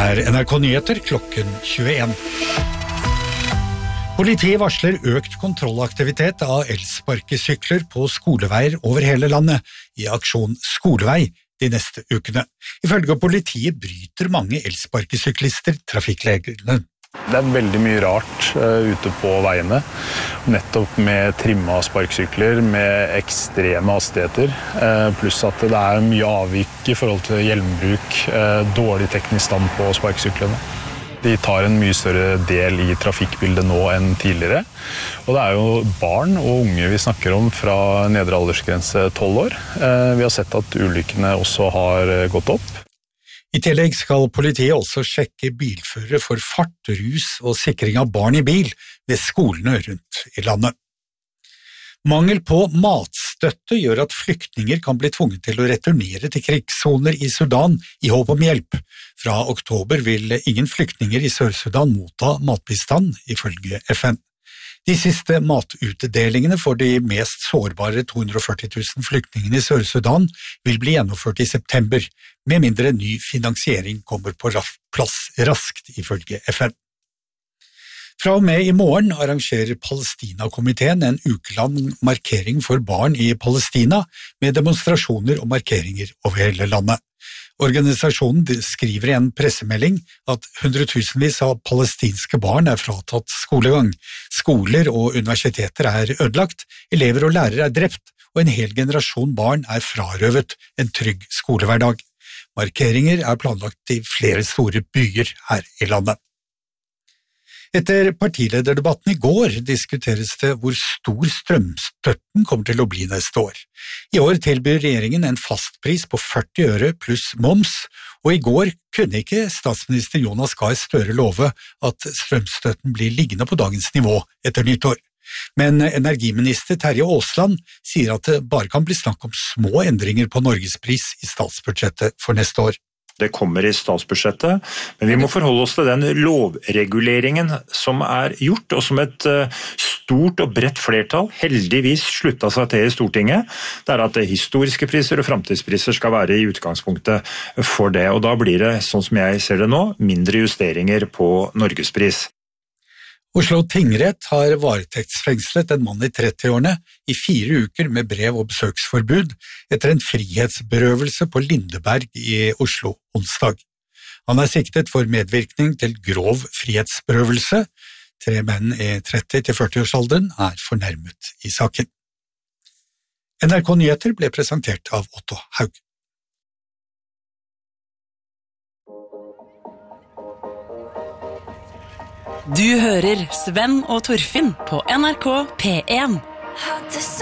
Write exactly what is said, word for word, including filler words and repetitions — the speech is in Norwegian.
er N R K Nyheter klokken tjueen. Politiet varsler økt kontrollaktivitet av elsparkesykler på skoleveier over hele landet i aksjon Skolevei de neste ukene. Ifølge politiet bryter mange elsparkesyklister trafikkreglene. Det er veldig mye rart uh, ute på veiene, nettopp med trimma sparkesykler, med ekstreme hastigheter, uh, pluss at det er mye avvik i forhold til hjelmbruk, uh, dårlig teknisk stand på sparkesyklene. De tar en mye større del i trafikkbildet nå enn tidligere, og det er jo barn og unge vi snakker om fra nedre aldersgrense tolv år. Uh, vi har sett at ulykkene også har gått opp. I tillegg skal politiet også sjekke bilførere for fart, rus og sikring av barn i bil ved skolene rundt i landet. Mangel på matstøtte gjør at flyktninger kan bli tvunget til å returnere til krigssoner i Sudan i håp om hjelp. Fra oktober vil ingen flyktninger i Sør-Sudan motta matbistand, ifølge F N. De siste matutdelingene for de mest sårbare to hundre og førti tusen flyktningene i Sør-Sudan vil bli gjennomført i september, med mindre ny finansiering kommer på plass raskt, ifølge F N. Fra og med i morgen arrangerer Palestina-komiteen en ukelang markering for barn i Palestina, med demonstrasjoner og markeringer over hele landet. Organisasjonen skriver i en pressemelding at hundretusenvis av palestinske barn er fratatt skolegang. Skoler og universiteter er ødelagt, elever og lærere er drept, og en hel generasjon barn er frarøvet en trygg skolehverdag. Markeringer er planlagt i flere store byer her i landet. Etter partilederdebatten i går diskuteres det hvor stor strømstøtten kommer til å bli neste år. I år tilbyr regjeringen en fastpris på førti øre pluss moms, og i går kunne ikke statsminister Jonas Gahr Støre love at strømstøtten blir liggende på dagens nivå etter nyttår. Men energiminister Terje Aasland sier at det bare kan bli snakk om små endringer på norgespris i statsbudsjettet for neste år. Det kommer i statsbudsjettet, men vi må forholde oss til den lovreguleringen som er gjort, og som et stort og bredt flertall heldigvis sluttet seg til i Stortinget. Det er at historiske priser og fremtidspriser skal være i utgangspunktet for det, og da blir det, sånn som jeg ser det nå, mindre justeringer på norgespris. Oslo tingrett har varetektsfengslet en mann i trettiårene i fire uker med brev- og besøksforbud etter en frihetsberøvelse på Lindeberg i Oslo onsdag. Han er siktet for medvirkning til grov frihetsberøvelse. Tre menn i tretti til førti-årsalderen er fornærmet i saken. N R K Nyheter ble presentert av Otto Haug. Du hører Sven og Torfinn på N R K P en.